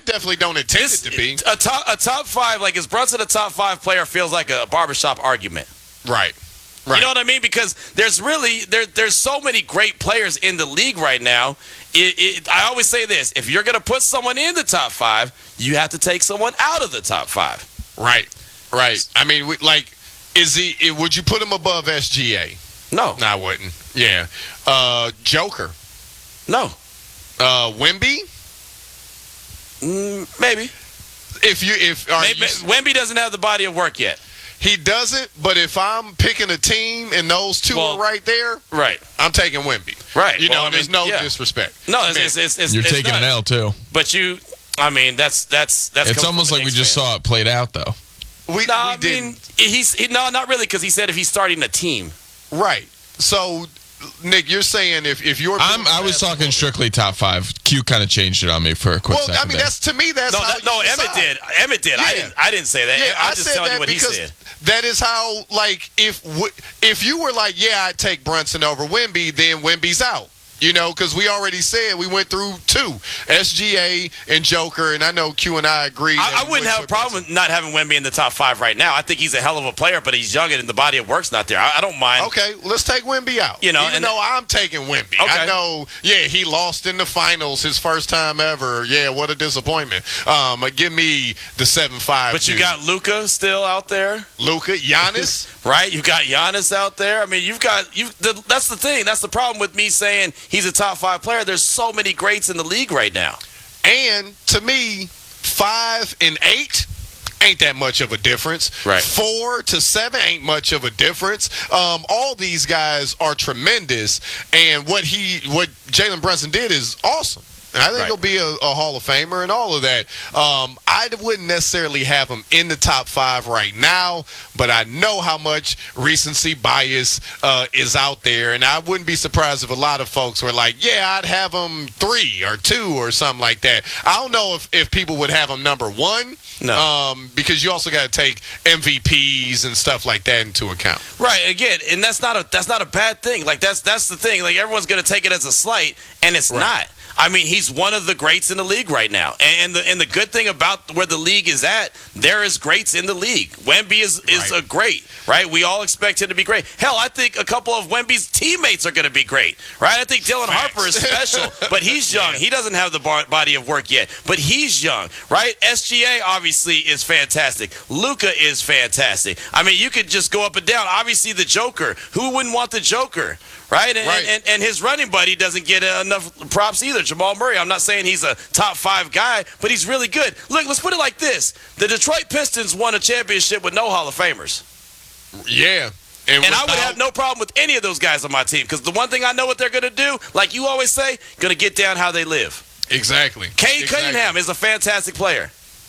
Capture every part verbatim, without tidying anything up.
definitely don't intend This, it to be. a top a top five, like is Brunson a top five player? Feels like a barbershop argument. Right. Right. You know what I mean? Because there's really there there's so many great players in the league right now. It, it, I always say this: if you're going to put someone in the top five, you have to take someone out of the top five. Right. Right. I mean, we- like, is he? it- Would you put him above S G A? No, No, I wouldn't. Yeah. Uh, Joker. no, Uh, Wemby. mm, maybe. If you if are maybe you, Wemby doesn't have the body of work yet. he doesn't, but if I'm picking a team and those two Well, are right there, Right, I'm taking Wemby. right. You Well, know, I there's mean, no yeah. disrespect. No, it's, Man. it's, it's, it's You're it's taking an not. L too. But you, I mean, that's that's that's. It's coming almost from like a we Knicks just fan. saw it played out, though. We, No, we I didn't. mean, he's he, no, not really, because he said if he's starting a team. Right. So, Nick, you're saying if, if you're I'm, I was talking strictly top five. Q kind of changed it on me for a quick Well, second. I mean, there. that's to me. That's No, how that, no, you Emmett decide. did. Emmett did. I Yeah. didn't. I didn't say that. Yeah, I'm I just said telling that you what he because said. that is how, like, if w- if you were like, yeah, I'd take Brunson over Wemby, then Wemby's out. You know, because we already said we went through two, S G A and Joker, and I know Q and I agree. that I, I we wouldn't would have a put problem with not having Wemby in the top five right now. I think he's a hell of a player, but he's young and the body of work's not there. I, I don't mind. Okay, let's take Wemby out. You know, even and- though I'm taking Wemby. Okay. I know, yeah, he lost in the finals his first time ever. Yeah, what a disappointment. Um, give me the seven five. But you got Luka still out there, Luka, Giannis. right? You've got Giannis out there. I mean, you've got you. The, that's the thing. That's the problem with me saying he's a top five player. There's so many greats in the league right now. And to me, five and eight ain't that much of a difference. Right. Four to seven ain't much of a difference. Um, all these guys are tremendous, and what he, what Jalen Brunson did is awesome. And I think Right. he'll be a, a Hall of Famer and all of that. Um, I wouldn't necessarily have him in the top five right now, but I know how much recency bias uh, is out there, and I wouldn't be surprised if a lot of folks were like, yeah, I'd have him three or two or something like that. I don't know if, if people would have him number one, No. um, because you also got to take M V Ps and stuff like that into account. Right, again, and that's not a that's not a bad thing. Like that's that's the thing. Like everyone's gonna take it as a slight, and it's Right. not. I mean, he's one of the greats in the league right now. And the and the good thing about where the league is at, there is greats in the league. Wemby is, is Right. a great, right? We all expect him to be great. Hell, I think a couple of Wemby's teammates are going to be great, right? I think Dylan Facts. Harper is special, but he's young. He doesn't have the bar- body of work yet, but he's young, right? S G A obviously is fantastic. Luka is fantastic. I mean, you could just go up and down. Obviously, the Joker. Who wouldn't want the Joker? Right? And, Right. and and his running buddy doesn't get uh, enough props either, Jamal Murray. I'm not saying he's a top five guy, but he's really good. Look, let's put it like this. The Detroit Pistons won a championship with no Hall of Famers. Yeah. And I would without- have no problem with any of those guys on my team because the one thing I know what they're going to do, like you always say, going to get down how they live. Exactly. Kane Exactly. Cunningham is a fantastic player.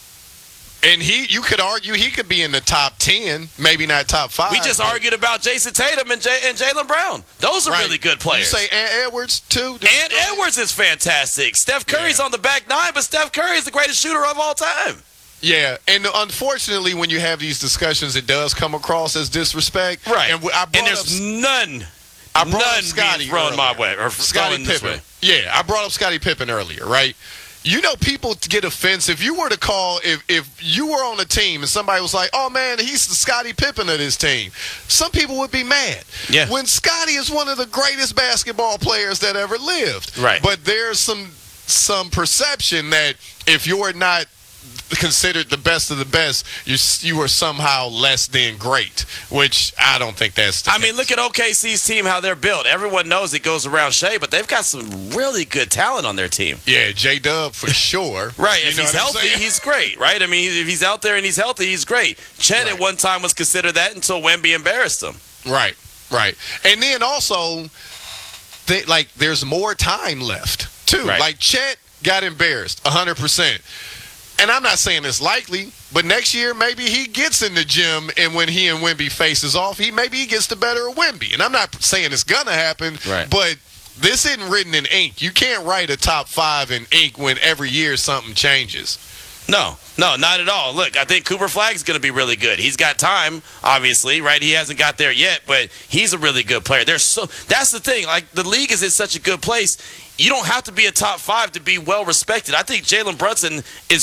And he, you could argue he could be in the top ten, maybe not top five. We just but- argued about Jason Tatum and, J- and Jalen Brown. Those are Right. really good players. You say Ant Edwards too? And Edwards is fantastic. Steph Curry's Yeah. on the back nine, but Steph Curry is the greatest shooter of all time. Yeah, and unfortunately, when you have these discussions, it does come across as disrespect. Right. And I brought And there's up, none, I brought none up Scotty being thrown my earlier. way or Scotty thrown this Pippen. way. Yeah, I brought up Scottie Pippen earlier, right? You know, people get offensive. If you were to call, if if you were on a team and somebody was like, "Oh man, he's the Scottie Pippen of this team," some people would be mad. Yeah. When Scotty is one of the greatest basketball players that ever lived. Right. But there's some some perception that if you're not considered the best of the best, you you are somehow less than great, which I don't think that's the I case. mean, look at O K C's team, how they're built. Everyone knows it goes around Shea, but they've got some really good talent on their team. Yeah, J-Dub for sure. Right, You if know he's what I'm healthy, saying? he's great, right? I mean, if he's out there and he's healthy, he's great. Chet Right. at one time was considered that until Wemby embarrassed him. Right, right. And then also, they, like, there's more time left, too. Right. Like, Chet got embarrassed, one hundred percent. And I'm not saying it's likely, but next year maybe he gets in the gym, and when he and Wemby faces off, he maybe he gets the better of Wemby. And I'm not saying it's going to happen, Right. but this isn't written in ink. You can't write a top five in ink when every year something changes. No, no, not at all. Look, I think Cooper Flagg's going to be really good. He's got time, obviously, right? He hasn't got there yet, but he's a really good player. There's so that's the thing. Like the league is in such a good place. You don't have to be a top five to be well respected. I think Jalen Brunson is